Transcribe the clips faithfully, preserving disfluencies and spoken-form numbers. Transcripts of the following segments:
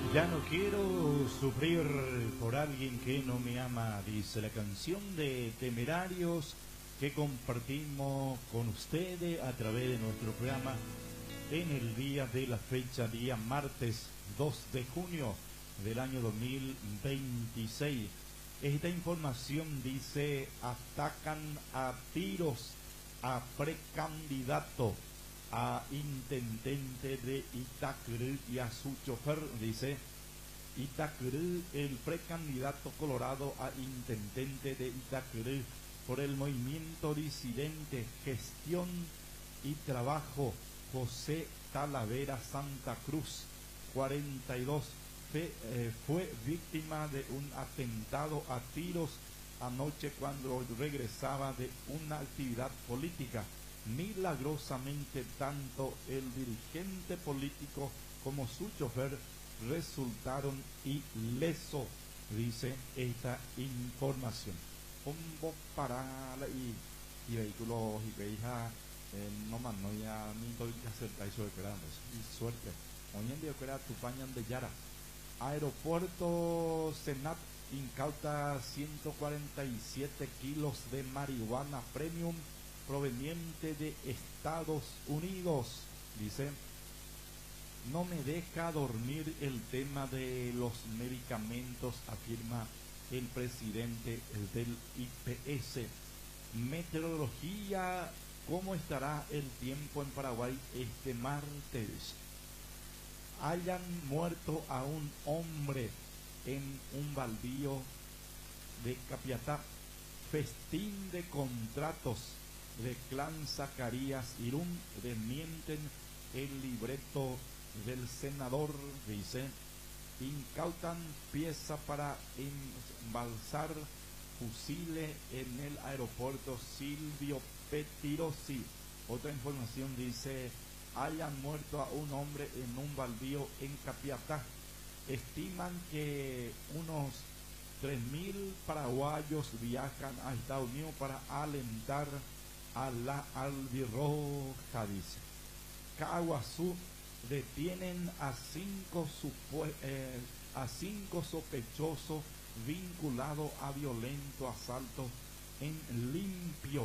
Ya no quiero sufrir por alguien que no me ama, dice la canción de Temerarios que compartimos con ustedes a través de nuestro programa en el día de la fecha, día martes dos de junio del año dos mil veintiséis. Esta información dice: atacan a tiros a precandidato a intendente de Itacurú y a su chofer. Dice: Itacurú, el precandidato colorado a intendente de Itacurú por el movimiento disidente Gestión y Trabajo, José Talavera Santa Cruz, cuarenta y dos, fe, eh, fue víctima de un atentado a tiros anoche cuando regresaba de una actividad política. Milagrosamente, tanto el dirigente político como su chofer resultaron ilesos, dice esta información. Pombo para la y y vehículos y veija no más no ya ni doy que hacer eso de grandes y suerte. Hoy en día que era Tupañan de Yara. Aeropuerto Senat incauta ciento cuarenta y siete kilos de marihuana premium proveniente de Estados Unidos. Dice: no me deja dormir el tema de los medicamentos, afirma el presidente del I P S. Meteorología: ¿cómo estará el tiempo en Paraguay este martes? Hayan muerto a un hombre en un baldío de Capiatá. Festín de contratos de Clan Zacarías Irún desmienten el libreto del senador. Dice: incautan pieza para embalsar fusiles en el aeropuerto Silvio Pettirossi. Otra información dice: hayan muerto a un hombre en un baldío en Capiatá. Estiman que unos tres mil paraguayos viajan a Estados Unidos para alentar a la albirroja. Dice: Caguazú detienen a cinco, supue- eh, a cinco sospechosos vinculados a violento asalto en Limpio.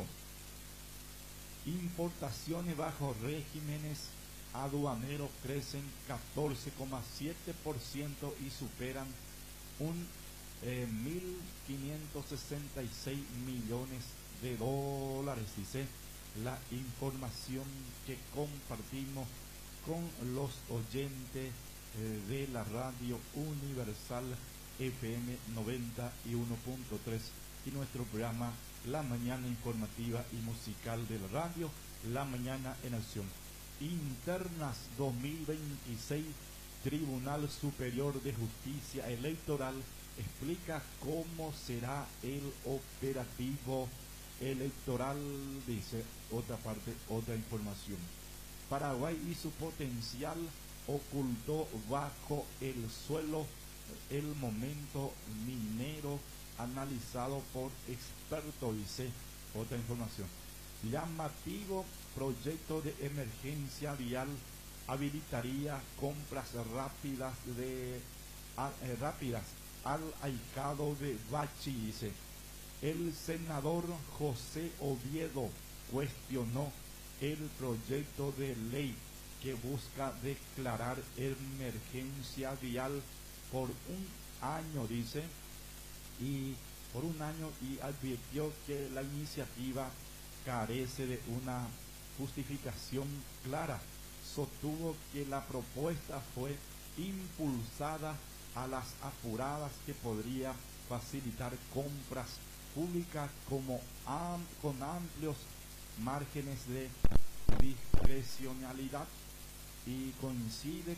Importaciones bajo regímenes aduaneros crecen catorce coma siete por ciento y superan un eh, mil quinientos sesenta y seis millones de dólares, dice la información que compartimos con los oyentes eh, de la radio Universal F M noventa y uno punto tres y nuestro programa La Mañana Informativa y Musical de la radio La Mañana en Acción. Internas dos mil veintiséis, Tribunal Superior de Justicia Electoral explica cómo será el operativo electoral, dice otra parte, otra información. Paraguay y su potencial ocultó bajo el suelo el momento minero analizado por expertos, dice otra información. Llamativo proyecto de emergencia vial habilitaría compras rápidas de a, eh, rápidas al ahijado de Bachi, dice. El senador José Oviedo cuestionó el proyecto de ley que busca declarar emergencia vial por un año, dice, y por un año y advirtió que la iniciativa carece de una justificación clara. Sostuvo que la propuesta fue impulsada a las apuradas que podría facilitar compras públicas como am, con amplios márgenes de discrecionalidad y coincide